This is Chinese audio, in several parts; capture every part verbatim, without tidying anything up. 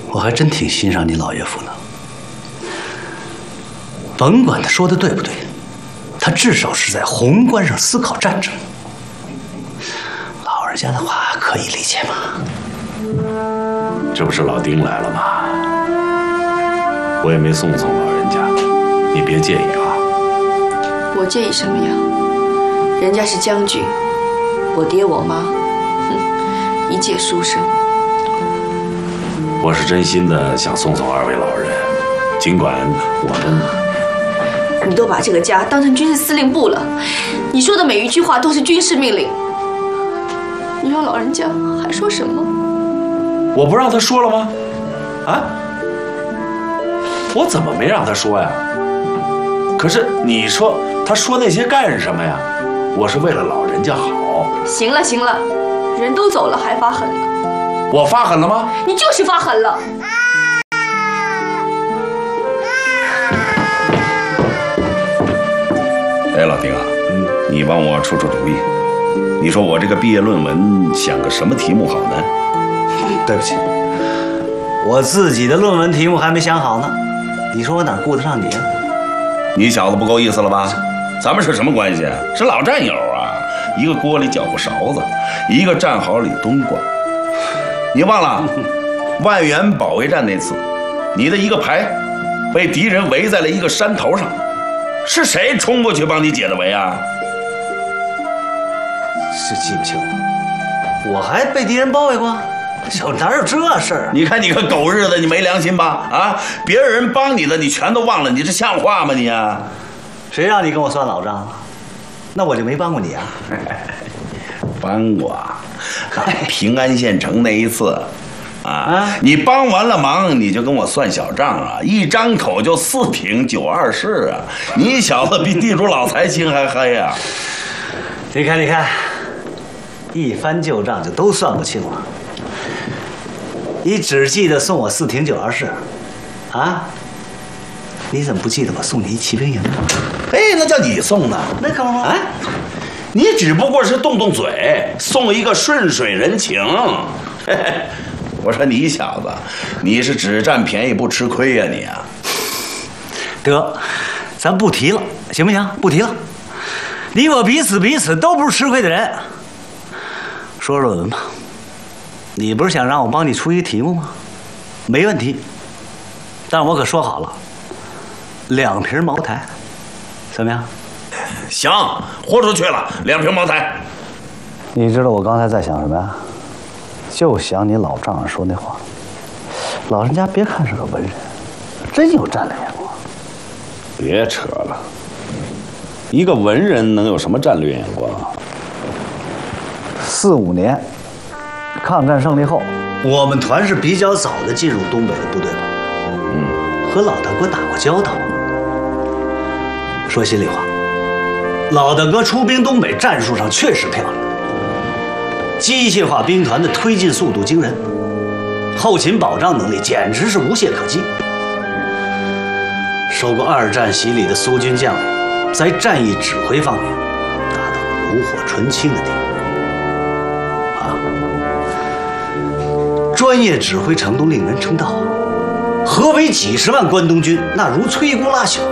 我还真挺欣赏你老爷父呢。甭管他说的对不对，他至少是在宏观上思考战争。老人家的话可以理解吗？ 这不是老丁来了吗？我也没送送老人家，你别介意啊。 我介意什么呀？人家是将军，我爹我妈，哼，一介书生。 我是真心的想送送二位老人，尽管我们…… 你都把这个家当成军事司令部了，你说的每一句话都是军事命令。你让老人家还说什么？ 我不让他说了吗？啊？我怎么没让他说呀？可是你说他说那些干什么呀？我是为了老人家好。 行了行了，人都走了还发狠了？ 我发狠了吗？ 你就是发狠了。 哎，老丁啊，嗯，你帮我出出主意。你说我这个毕业论文想个什么题目好呢？ 对不起，我自己的论文题目还没想好呢。你说我哪顾得上你啊？ 你小子不够意思了吧？咱们是什么关系？是老战友啊！一个锅里搅和勺子，一个战壕里冬瓜。你忘了万源保卫战那次，你的一个排被敌人围在了一个山头上，是谁冲过去帮你解的围啊？ 是记不清了。我还被敌人包围过？小哪有这事儿啊？ 你看你个狗日的，你没良心吧？啊，别人帮你的你全都忘了，你这像话吗你啊？ 谁让你跟我算老账了？那我就没帮过你啊。 帮过啊，平安县城那一次，啊，你帮完了忙，你就跟我算小账啊，一张口就四挺九二式啊，你小子比地主老财青还黑啊！ 你看，你看，一翻旧账就都算不清了。你只记得送我四挺九二式，啊？你怎么不记得我送你一骑兵营呢？ 哎，那叫你送的， 那可不吗？ 啊，你只不过是动动嘴，送一个顺水人情。嘿嘿，我说你小子，你是只占便宜不吃亏呀你啊！ 得，咱不提了，行不行？不提了。你我彼此彼此都不是吃亏的人。说论文吧，你不是想让我帮你出一个题目吗？没问题，但我可说好了，两瓶茅台，怎么样？ 行，豁出去了，两瓶茅台。 你知道我刚才在想什么呀？就想你老丈人说那话，老人家别看是个文人，真有战略眼光。 别扯了，一个文人能有什么战略眼光？ 四五年，抗战胜利后，我们团是比较早的进入东北的部队吧？嗯，和老大哥打过交道。说心里话，老大哥出兵东北，战术上确实漂亮，机械化兵团的推进速度惊人，后勤保障能力简直是无懈可击。受过二战洗礼的苏军将领，在战役指挥方面达到了炉火纯青的地步。专业指挥程度令人称道，合围几十万关东军，那如摧枯拉朽。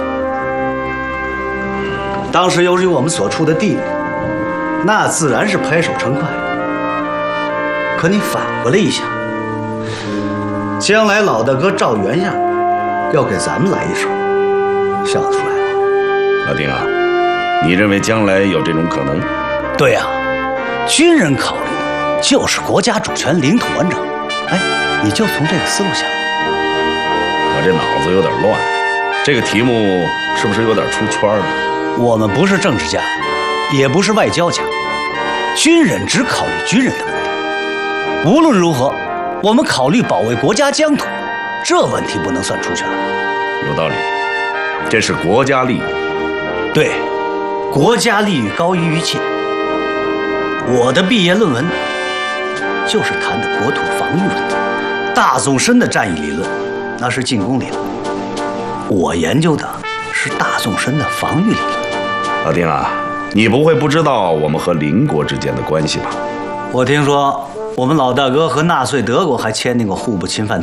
当时由于我们所处的地理，那自然是拍手称快。可你反过来一想，将来老大哥照原样要给咱们来一手，笑得出来吗？ 老丁啊，你认为将来有这种可能？ 对呀、啊，军人考虑的就是国家主权、领土完整。哎，你就从这个思路想。 我这脑子有点乱，这个题目是不是有点出圈了？ 我们不是政治家，也不是外交家，军人只考虑军人的问题。无论如何，我们考虑保卫国家疆土，这问题不能算出圈。 有道理，这是国家利益。 对，国家利益高于一切。我的毕业论文就是谈的国土防御问题。大纵深的战役理论，那是进攻理论；我研究的是大纵深的防御理论。 老丁啊，你不会不知道我们和邻国之间的关系吧？ 我听说我们老大哥和纳粹德国还签订过互不侵犯